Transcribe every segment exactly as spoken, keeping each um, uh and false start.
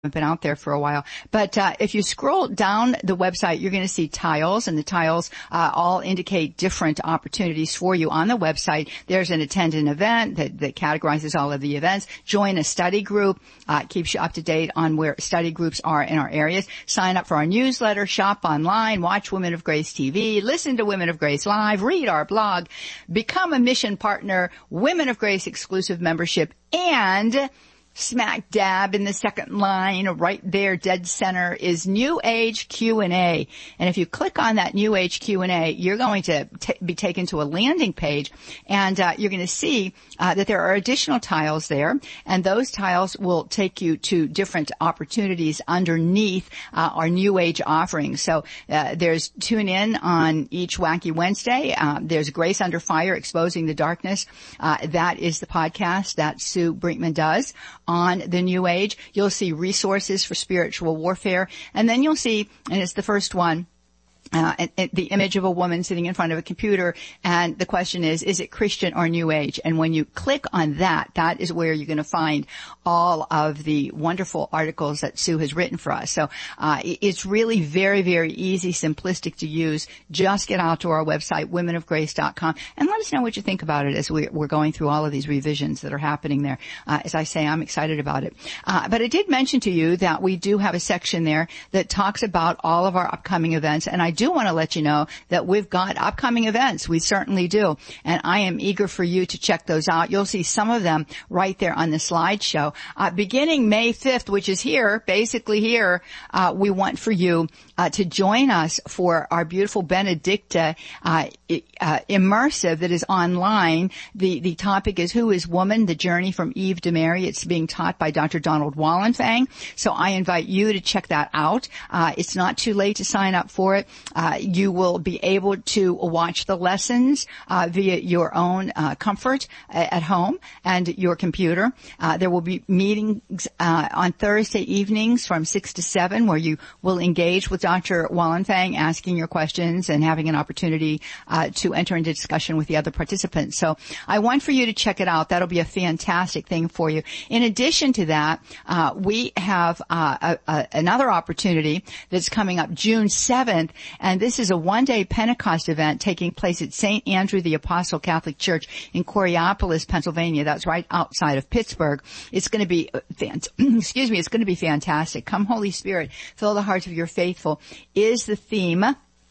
been out there for a while. But uh, if you scroll down the website, you're going to see tiles, and the tiles uh, all indicate different opportunities for you on the website. There's an attend an event that, that categorizes all of the events. Join a study group, uh, keeps you up to date on where study groups are in our areas. Sign up for our newsletter, shop online, watch Women of Grace T V, listen to Women of Grace Live, read our blog, become a mission partner, Women of Grace exclusive membership, and smack dab in the second line, right there, dead center, is New Age Q and A. And if you click on that New Age Q and A, you're going to t- be taken to a landing page, and uh, you're going to see uh, that there are additional tiles there, and those tiles will take you to different opportunities underneath uh, our New Age offerings. So uh, there's Tune In on each Wacky Wednesday. Uh, there's Grace Under Fire, Exposing the Darkness. Uh, that is the podcast that Sue Brinkman does on the New Age. You'll see resources for spiritual warfare. And then you'll see, and it's the first one, Uh, and, and the image of a woman sitting in front of a computer, and the question is, is it Christian or New Age? And when you click on that, that is where you're going to find all of the wonderful articles that Sue has written for us. So uh, it's really very, very easy, simplistic to use. Just get out to our website, women of grace dot com, and let us know what you think about it as we, we're going through all of these revisions that are happening there. Uh, as I say, I'm excited about it. Uh, but I did mention to you that we do have a section there that talks about all of our upcoming events, and I do want to let you know that we've got upcoming events. We certainly do. And I am eager for you to check those out. You'll see some of them right there on the slideshow. Uh, beginning May fifth, which is here, basically here, uh, we want for you uh, to join us for our beautiful Benedicta uh, uh, immersive that is online. The, the topic is Who is Woman? The Journey from Eve to Mary. It's being taught by Doctor Donald Wallenfang. So I invite you to check that out. Uh, it's not too late to sign up for it. Uh, you will be able to watch the lessons uh, via your own uh, comfort uh, at home and your computer. Uh, there will be meetings uh, on Thursday evenings from six to seven where you will engage with Doctor Wallenfang, asking your questions and having an opportunity uh, to enter into discussion with the other participants. So I want for you to check it out. That'll be a fantastic thing for you. In addition to that, uh, we have uh, a, a, another opportunity that's coming up June seventh. And this is a one-day Pentecost event taking place at Saint Andrew the Apostle Catholic Church in Coraopolis, Pennsylvania. That's right outside of Pittsburgh. It's going to be, fant- excuse me, it's going to be fantastic. Come, Holy Spirit, fill the hearts of your faithful is the theme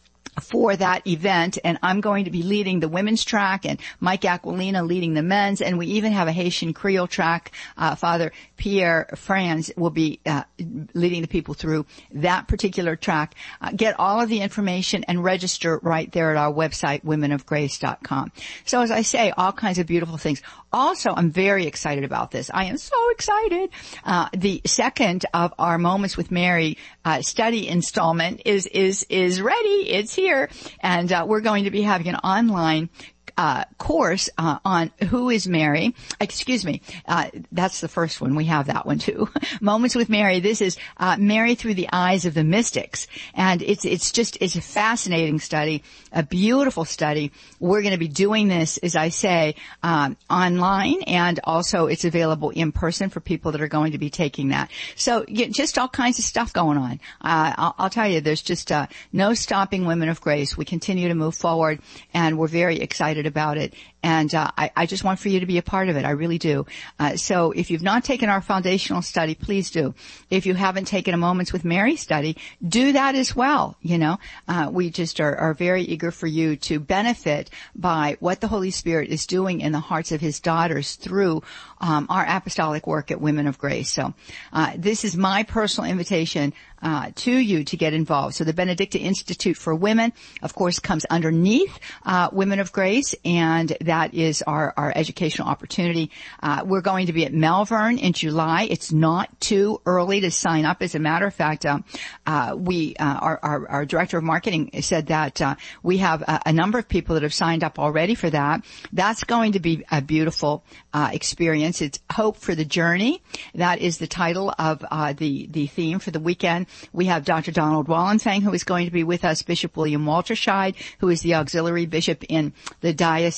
for that event, and I'm going to be leading the women's track, and Mike Aquilina leading the men's, and we even have a Haitian Creole track. Uh, Father Pierre Franz will be uh, leading the people through that particular track. Uh, get all of the information and register right there at our website, women of grace dot com. So as I say, all kinds of beautiful things. Also, I'm very excited about this. I am so excited. Uh, the second of our Moments with Mary uh, study installment is is is ready. It's here, and uh, we're going to be having an online Uh, course uh, on Who is Mary. Excuse me. Uh, that's the first one. We have that one too. Moments with Mary. This is uh, Mary through the eyes of the mystics, and it's it's just it's a fascinating study, a beautiful study. We're going to be doing this, as I say, um, online, and also it's available in person for people that are going to be taking that. So yeah, just all kinds of stuff going on. Uh, I'll, I'll tell you, there's just uh, no stopping Women of Grace. We continue to move forward, and we're very excited about it. And uh, I, I just want for you to be a part of it. I really do. Uh, so if you've not taken our foundational study, please do. If you haven't taken a Moments with Mary study, do that as well. You know, uh, we just are, are very eager for you to benefit by what the Holy Spirit is doing in the hearts of His daughters through um, our apostolic work at Women of Grace. So uh, this is my personal invitation uh, to you to get involved. So the Benedicta Institute for Women, of course, comes underneath uh, Women of Grace, and that is our, our educational opportunity. Uh, we're going to be at Malvern in July. It's not too early to sign up. As a matter of fact, um, uh, we, uh, our, our, our director of marketing said that uh, we have a, a number of people that have signed up already for that. That's going to be a beautiful uh, experience. It's Hope for the Journey. That is the title of uh, the the theme for the weekend. We have Doctor Donald Wallenfang, who is going to be with us, Bishop William Walterscheid, who is the auxiliary bishop in the Diocese of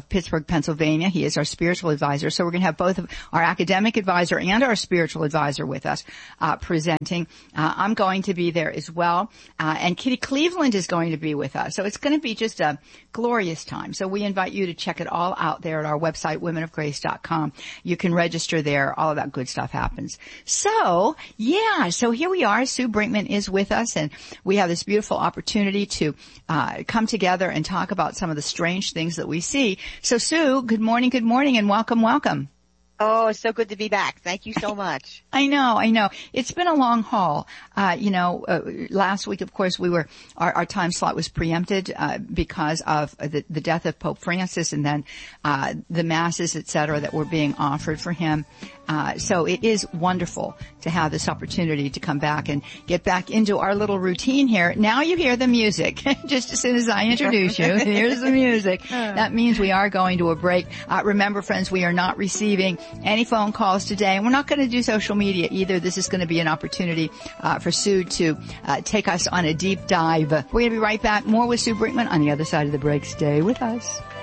Pittsburgh, Pennsylvania. He is our spiritual advisor. So we're going to have both of our academic advisor and our spiritual advisor with us, uh, presenting. Uh, I'm going to be there as well. Uh, and Kitty Cleveland is going to be with us. So it's going to be just a glorious time. So we invite you to check it all out there at our website, women of grace dot com. You can register there. All of that good stuff happens. So, yeah, so here we are. Sue Brinkman is with us, and we have this beautiful opportunity to uh come together and talk about some of the strange things that we see. So, Sue, good morning, good morning, and welcome, welcome. Oh, it's so good to be back. Thank you so much. I know, I know. It's been a long haul. Uh, you know, uh, last week, of course, we were, our, our time slot was preempted, uh, because of the, the death of Pope Francis, and then, uh, the masses, et cetera, that were being offered for him. Uh, so it is wonderful to have this opportunity to come back and get back into our little routine here. Now you hear the music. Just as soon as I introduce you, here's the music. That means we are going to a break. Uh, remember, friends, we are not receiving any phone calls today, and we're not going to do social media either. This is going to be an opportunity uh, for Sue to uh, take us on a deep dive. We're going to be right back. More with Sue Brinkman on the other side of the break. Stay with us.